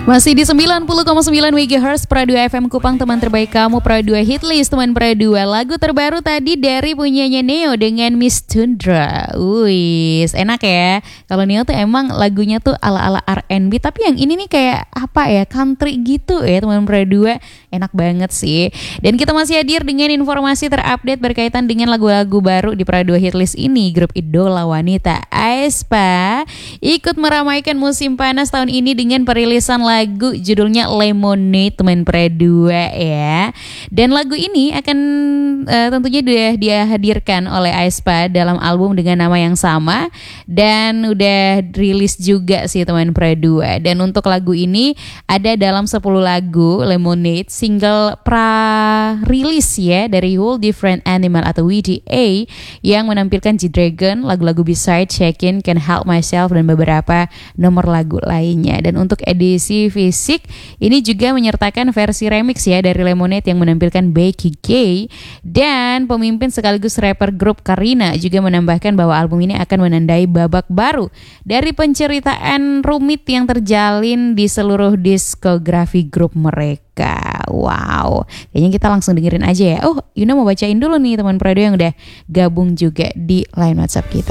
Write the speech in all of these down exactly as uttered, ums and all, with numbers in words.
Masih di sembilan puluh koma sembilan megahertz Pro dua F M Kupang, teman terbaik kamu, Pro dua Hitlist, teman Pro dua. Lagu terbaru tadi dari punyanya Neo dengan Miss Tundra. Wih, enak ya. Kalau Neo tuh emang lagunya tuh ala-ala R and B, tapi yang ini nih kayak apa ya, country gitu ya teman Pro dua. Enak banget sih. Dan kita masih hadir dengan informasi terupdate berkaitan dengan lagu-lagu baru di Pro dua Hitlist ini. Grup idola wanita aespa ikut meramaikan musim panas tahun ini dengan perilisan lagu lagu judulnya Lemonade, teman Pro dua ya. Dan lagu ini akan uh, tentunya dia dia hadirkan oleh aespa dalam album dengan nama yang sama dan udah rilis juga sih teman Pro dua. Dan untuk lagu ini ada dalam sepuluh lagu Lemonade, single pra rilis ya dari Whole Different Animal atau W D A yang menampilkan G-Dragon, lagu-lagu B-side, Check In, Can Help Myself dan beberapa nomor lagu lainnya. Dan untuk edisi fisik ini juga menyertakan versi remix ya dari Lemonade yang menampilkan Becky G, dan pemimpin sekaligus rapper grup Karina juga menambahkan bahwa album ini akan menandai babak baru dari penceritaan rumit yang terjalin di seluruh diskografi grup mereka. Wow, kayaknya kita langsung dengerin aja ya. Oh, Yuna mau bacain dulu nih teman Pro dua yang udah gabung juga di line WhatsApp kita.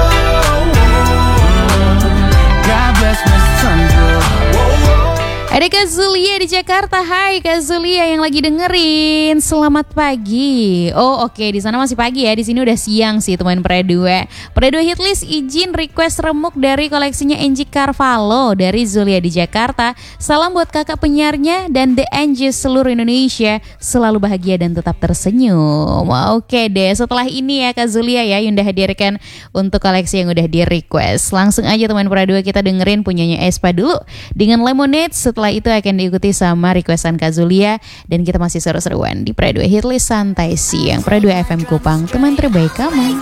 God bless Miss Tundra. Ada Kak Zulia di Jakarta. Hai Kak Zulia yang lagi dengerin. Selamat pagi. Oh oke, okay. Di sana masih pagi ya. Di sini udah siang sih teman Pro dua. Pro dua Hitlist izin request remuk dari koleksinya Angie Carvalho dari Zulia di Jakarta. Salam buat kakak penyiarnya dan The Angie seluruh Indonesia. Selalu bahagia dan tetap tersenyum. Oke okay deh. Setelah ini ya Kak Zulia ya, Yunda hadirkan untuk koleksi yang udah di request. Langsung aja teman Pro dua kita dengerin punyanya aespa dulu dengan Lemonade. Setelah itu akan diikuti sama requestan Kak Zulia dan kita masih seru-seruan di Pro dua Hitlist Santai Siang. Pro dua F M Kupang, teman terbaik kamu.